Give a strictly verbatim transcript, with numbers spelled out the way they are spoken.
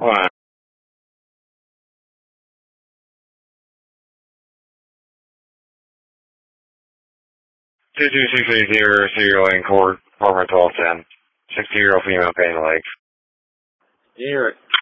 One. Two two six eight zero serial in court, apartment twelve ten. Sixty year old female pain in the legs. You hear it.